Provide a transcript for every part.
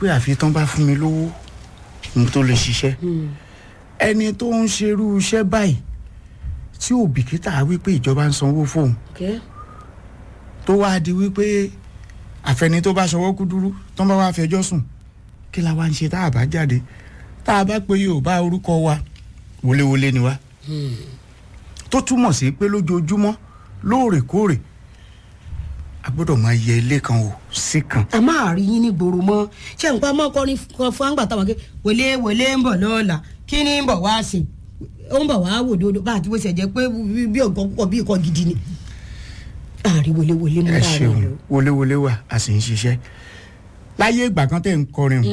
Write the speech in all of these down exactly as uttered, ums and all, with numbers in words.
wípé àfi tán bá fún mi lówó n tó lè ṣiṣẹ́ ẹni tó ń ṣerú iṣẹ́ báyìí tí ò bìkítà wípé ìjọba ń sanwó fóun tó wá di wípé àfẹni tó bá ṣọwọ́ kúdúrú tán bá wá fẹjọ́ sùn kí la wá ń ṣe tá a bá jáde tá a bá pé yóò bá orúkọ wa wọléwọlé ni wá tó túmọ̀ sí pé lójoojúmọ́ lóòrèkóòrè a gbọ́dọ̀ máa yẹ ilé kan wò sí kan. a máa rí yín ní gbòòrò mọ́ ṣé nǹkan mọ́ kọrin kan fún àgbà táwọn ké wọlé wọlé ń bọ̀ lọ́la kí ni ń bọ̀ wá sí ó ń bọ̀ wá wò dodo bá àti bó ṣe jẹ́ pé bí ọ̀gán púpọ̀ bí ìkọ́ gidi ni. àárí wọlé wọlé mú láàrin ìlú. ẹ ṣeun wọlé wọlé wà a sì ń ṣiṣẹ́ láyé ìgbà kan tẹ̀ ń kọrin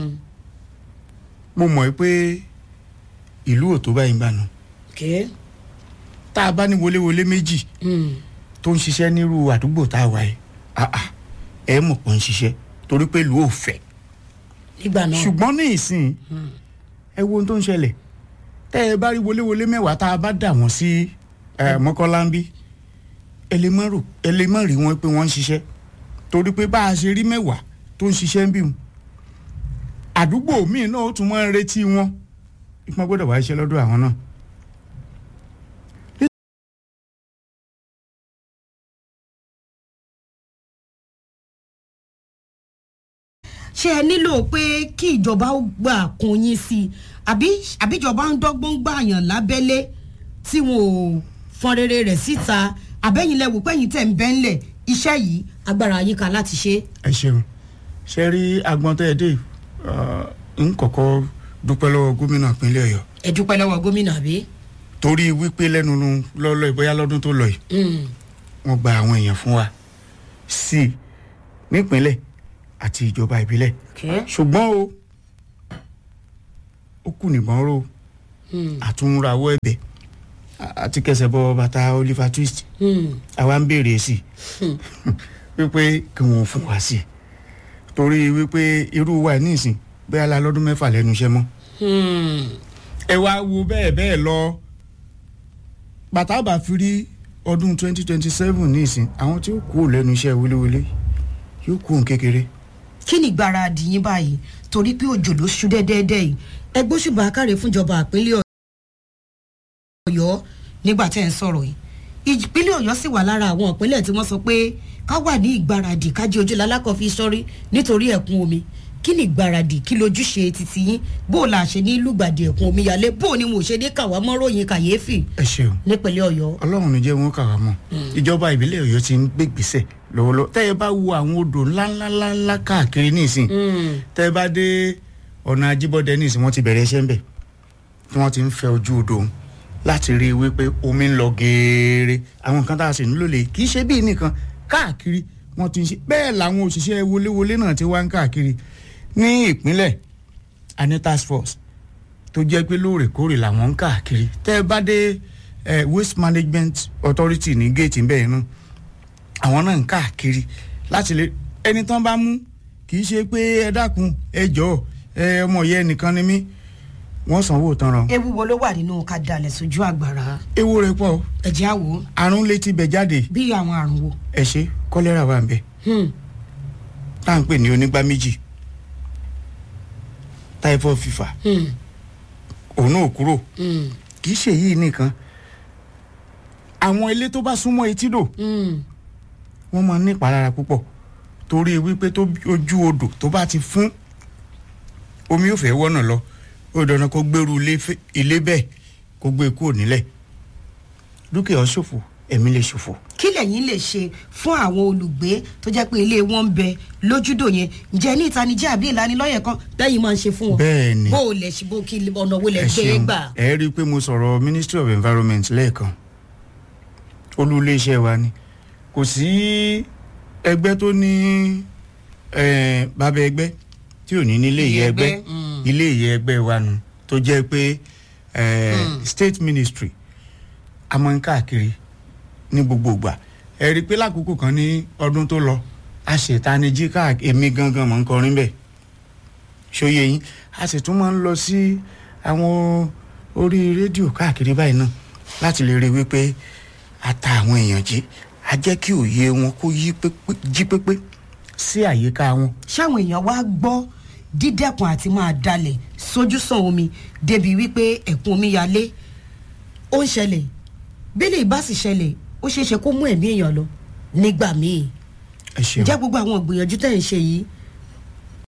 mo mọ̀ pé ìlú ò tó báyìí ń bá nu tá a bá ní wọlé wọlé méjì tó ń ṣiṣẹ́ nírú àdúgbò tá a wà yìí ẹ mọ̀ pọ̀ ń ṣiṣẹ́ torí pé ìlú ò fẹ́. nígbà náà ṣùgbọ́n ní ìsìn ẹ wo ohun tó ń ṣẹlẹ̀ tẹ́ ẹ bá rí wọléwọlé mẹ́wàá tá a bá dà wọ́n sí Mọ́kọ́lá ń bí ẹ lè má rí wọn pé wọ́n ń ṣiṣẹ́ torí pé bá a ṣe rí mẹ́wàá tó ń ṣiṣẹ́ ń bí wọn àdúgbò míì náà ó tún máa ń retí wọn ìpọn gbọ́dọ̀ wá iṣẹ́ lọ́dọ̀ àwọn náà. ṣé ẹ nílò pé kí ìjọba ó gbà kún yín sí i àbí àbíjọba ń dọ́gbọ́n gbààyàn lábẹ́lé tí wọn ò fọn rere rẹ̀ síta àbẹ́yìn lẹ́wọ̀ pẹ́yìn tẹ̀ ń bẹ́ ńlẹ̀ iṣẹ́ yìí agbára yín ká láti ṣe. ẹ ṣeun ṣe rí agbọn tẹ́ ẹ dé ń kọ́kọ́ dúpẹ́ lọ́wọ́ gómìnà ìpínlẹ̀ Ọ̀yọ́. ẹ dúpẹ́ lọ́wọ́ gómìnà àbí. torí wípé lẹ́nu lọ́lọ́ ìbóyá lọ́dún tó lọ yìí wọ́n gba àwọn èèyàn fún wa sí i nípínlẹ̀ àti ìjọba ìbílẹ̀ ṣùgbọ́n o ó kù nìbọn ró àtúnrawọ́ ẹ̀bẹ̀ àti kẹsẹ̀ bọ bàtà Oliver Twist àwa ń béèrè sí wípé kí wọ́n fún wa sí torí wípé irú wa ní ìsìn bẹ́ẹ̀ la lọ́dún mẹ́fà lẹ́nu iṣẹ́ mọ́ ẹ wá wo bẹ́ẹ̀ bẹ́ẹ̀ lọ bàtà bá fi rí ọdún twenty twenty seven ní ìsìn àwọn tí ó kú lẹ́nu iṣẹ́ wíléwílé yóò kú òun kékeré. kí ni ìgbáradì yín báyìí torí pé òjò ló ṣú dẹ́dẹ́dẹ́ yìí ẹgbẹ́ òṣùbà akáre fúnjọba ìpínlẹ̀ Ọ̀yọ́ nígbà tẹ́ ń sọ̀rọ̀ yìí ìpínlẹ̀ Ọ̀yọ́ sì wà lára àwọn ìpínlẹ̀ tí wọ́n sọ pé ká wà ní ìgbáradì kájí ojú lalákọ̀ fi sọ́rí nítorí ẹ̀kún omi kí ni ìgbáradì kí lójúṣe títí yín bó la ṣe ní lùgbàdì ẹ̀kún omi yálé bó ni mo ṣe ní kàwá mọ́ròyìn kàyéfì nípínlẹ̀ Ọ̀yọ́. Ọlọ́run ní jẹ́ wọn kàwá mọ́ ìjọba ìbílẹ̀ Ọ̀yọ́ ti ń gbégbèsè lọ́wọ́lọ́wọ́ tẹ́ ẹ bá wo àwọn odò ńláńláńlá káàkiri nísìn tẹ́ ẹ bá dé ọ̀nà Ajíbọ́dẹ nísìn wọ́n ti bẹ̀rẹ̀ iṣẹ́ ń bẹ̀ tí wọ́n ti ń fẹ́ ojú odò ọ̀hún láti rí i wípé omi ń lọ geere àwọn nǹkan tá a sì nílò lè kì í ṣe bíi nìkan káàkiri wọ́n ti ń ṣe bẹ́ẹ̀ làwọn òṣìṣẹ́ wọléwọlé náà ti wá ń káàkiri ní ìpínlẹ̀ àní task force tó jẹ́ pé lóòrèkóòrè làwọn ń káàkiri tẹ́ ẹ bá dé waste management authority ní géètì bẹ́ẹ̀ náà àwọn náà ń káàkiri láti lè ẹni tán bá mú kì í ṣe pé ẹ dákun ẹ jọ̀ọ́ ẹ ọmọ yẹn nìkan ni mí wọ́n sanwó tán ra. ewu wo ló wà nínú ká dalẹ̀ sójú àgbàrá. ewu rẹ̀ pọ̀. ẹ jẹ́ àwò. àrùn létí bẹ̀ jáde. bí àwọn àrùn wo. ẹ ṣe kọ́lẹ́rà wà ń bẹ̀. tá à ń pè ní onígbá méjì typhoid fever. òun náà kúrò. kì í ṣe yìí nìkan àwọn ilé tó bá súnmọ́ etídò wọ́n máa ní ìpalára púpọ̀ torí wípé tó ojú odò tó bá ti fún omi ò fẹ́ wọ́nà lọ ó dandan kó gbèrú ilé bẹ́ẹ̀ kó gbé kúrò nílẹ̀ dúkìá ṣòfò ẹ̀mí lè ṣòfò. kí lẹ̀yin lè ṣe fún àwọn olùgbé tó jẹ́ pé ilé wọn ń bẹ lójúdò yẹn ǹjẹ́ ní ìtanijẹ́ àbí ìlanilọ́yẹ̀ kan lẹ́yìn máa ń ṣe fún wọn. bẹ́ẹ̀ni bó o lẹ̀ ṣe bó kí ọ̀nà wo lẹ̀ gbé gbà. ẹ rí i pé mo sọ̀rọ̀ Ministry of Environment lẹ́ẹ̀kan olú iléeṣẹ́ wa ni kò sí ẹgbẹ́ tó ní bàbá ẹgbẹ́ tí ò ní nílé ìyẹ́ ẹgbẹ́ ilé ìyẹ́ ẹgbẹ́ wa nù tó jẹ́ pé state ministry a máa ń káàkiri ní gbogbo ìgbà ẹ rí i pé lákòókò kan ní ọdún tó lọ a ṣètanijí káàkiri èmi gangan mọ̀ ń kọrin bẹ́ẹ̀ ṣòye yín a sì tún máa ń lọ sí àwọn orí rédíò káàkiri báyìí náà láti lè rí i wípé a ta àwọn èèyàn jí a jẹ́ kí òye wọn kó jí pépé sí àyíká wọn. ṣáwọn èèyàn wá gbọ́ dídẹ́kun àti máa dalẹ̀ sójúsàn omi débi wípé ẹ̀kún omi yalé ó ń ṣẹlẹ̀ bẹ́lẹ̀ ìbá sì ṣẹlẹ̀ ó ṣeé ṣe kó mú ẹ̀mí èèyàn lọ nígbà míì. ẹ ṣeun. ǹjẹ́ gbogbo àwọn ìgbìyànjú tẹ̀ ń ṣe yìí